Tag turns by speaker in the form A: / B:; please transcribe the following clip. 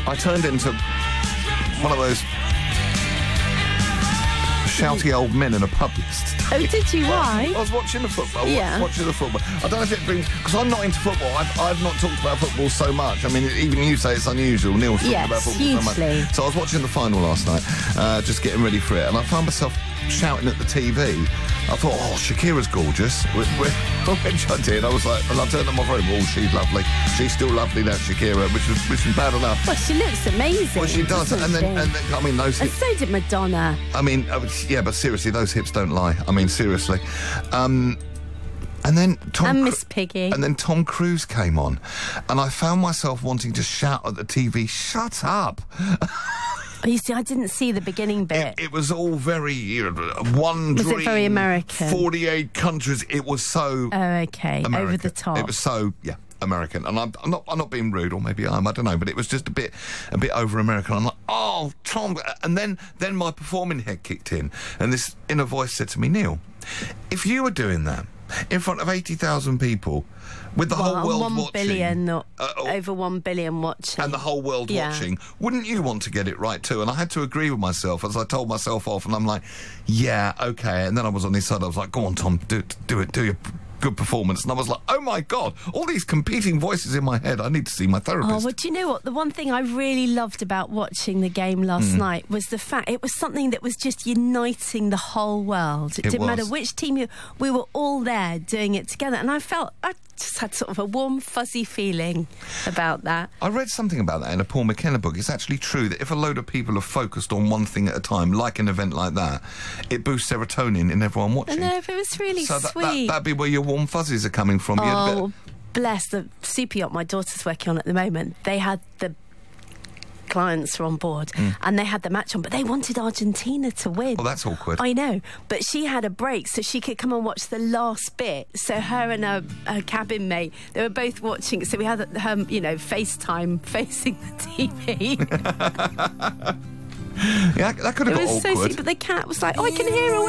A: I turned into one of those shouty old men in a pub yesterday.
B: Oh, did you? Why?
A: I was watching the football.
B: Yeah.
A: Watching the football. I don't know if it brings... Because I'm not into football. I've not talked about football so much. I mean, even you say it's unusual. Neil's talking about football so
B: hugely.
A: much. So I was watching the final last night, just getting ready for it, and I found myself shouting at the TV. I thought, oh, Shakira's gorgeous. Which I did. I was like, and I turned on my phone. Oh, she's lovely. She's still lovely, that Shakira, which was bad enough.
B: Well, she looks amazing.
A: Well, she does, and then I mean, those
B: And
A: hips.
B: so did Madonna.
A: I mean, yeah, but seriously, those hips don't lie. I mean, seriously. And then
B: And Miss Piggy.
A: And then Tom Cruise came on, and I found myself wanting to shout at the TV, "Shut up!"
B: You see, I didn't see the beginning bit.
A: It was all very one
B: Was
A: dream.
B: it very American?
A: 48 countries. It was so
B: Oh, okay.
A: American.
B: Over the top.
A: It was so American, and I'm not being rude, or maybe I don't know, but it was just a bit over American. I'm like, oh, Tom, and then my performing head kicked in, and this inner voice said to me, Neil, if you were doing that in front of 80,000 people, with the whole world
B: 1
A: watching,
B: billion, over 1 billion watching,
A: and the whole world watching, wouldn't you want to get it right too? And I had to agree with myself as I told myself off, and I'm like, yeah, okay. And then I was on his side. I was like, go on, Tom, do it, do your good performance. And I was like, oh my God, all these competing voices in my head. I need to see my therapist.
B: Oh, well, do you know what? The one thing I really loved about watching the game last night was the fact it was something that was just uniting the whole world. It didn't matter which team we were all there doing it together. And I just had sort of a warm, fuzzy feeling about that.
A: I read something about that in a Paul McKenna book. It's actually true that if a load of people are focused on one thing at a time, like an event like that, it boosts serotonin in everyone watching.
B: I know, it was really sweet.
A: That'd be where your warm fuzzies are coming from.
B: Oh, bless the super yacht my daughter's working on at the moment. They had the clients were on board and they had the match on, but they wanted Argentina to win.
A: Well, that's awkward.
B: I know, but she had a break so she could come and watch the last bit. So her and her cabin mate, they were both watching, so we had her, FaceTime facing the TV.
A: Yeah, that could have got awkward.
B: It was so sweet, but the cat was like, oh, I can hear her